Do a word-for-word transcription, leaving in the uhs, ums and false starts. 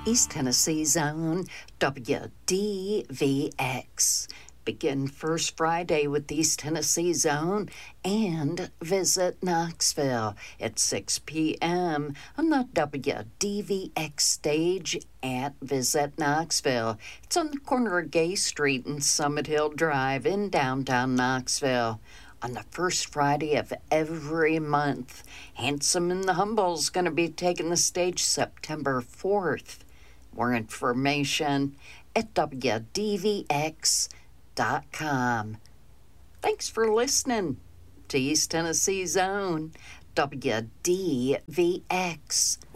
East Tennessee's own W D V X. Begin First Friday with East Tennessee's own and visit Knoxville at six p.m. on the W D V X stage at Visit Knoxville. It's on the corner of Gay Street and Summit Hill Drive in downtown Knoxville. On the first Friday of every month, Handsome and the Humble's going to be taking the stage September fourth. More information at W D V X dot com. Thanks for listening to East Tennessee's own W D V X.